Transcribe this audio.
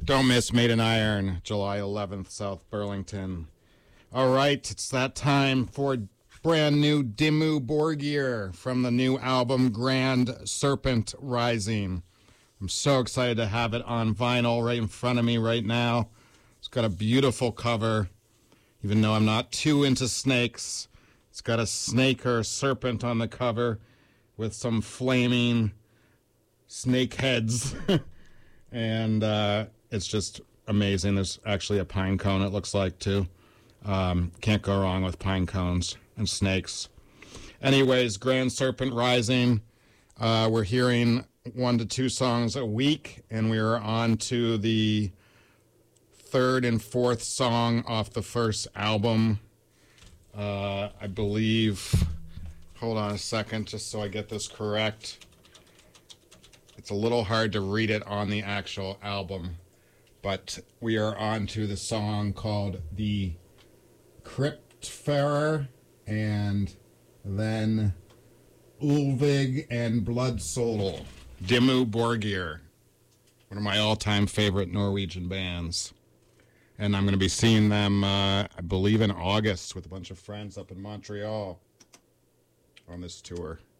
Don't miss Made in Iron, July 11th, South Burlington. All right, it's that time for brand new Dimmu Borgir from the new album Grand Serpent Rising. I'm so excited to have it on vinyl right in front of me right now. It's got a beautiful cover, even though I'm not too into snakes. It's got a snake or a serpent on the cover with some flaming snake heads. And it's just amazing. There's actually a pine cone, it looks like, too. Can't go wrong with pine cones and snakes. Anyways, Grand Serpent Rising. We're hearing 1 to 2 songs a week, and we're on to the 3rd and 4th song off the first album. I believe, hold on a second, just so I get this correct. It's a little hard to read it on the actual album, but we are on to the song called The Cryptfarer, and then Ulvig and Bloodsoul. Dimmu Borgir, one of my all-time favorite Norwegian bands. And I'm going to be seeing them, I believe, in August with a bunch of friends up in Montreal on this tour.